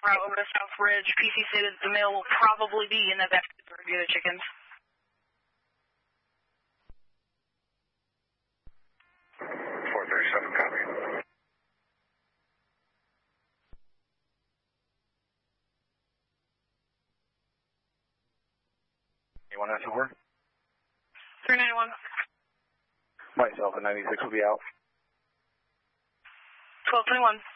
route over to South Ridge. PC stated the male will probably be in the basket to review the chickens. 437, copy. Anyone else over? 391. Myself and 96 will be out. 1221.